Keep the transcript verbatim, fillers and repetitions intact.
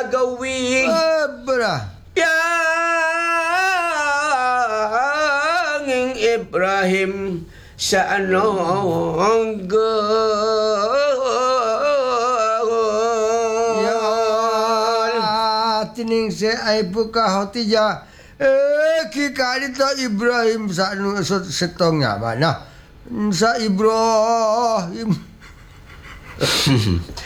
gawing Abra. yang Ibrahim sa anong Ya tining se ay buka hotija. Eh kikari ta Ibrahim sa anu setongnya mana? Sa Ibrahim.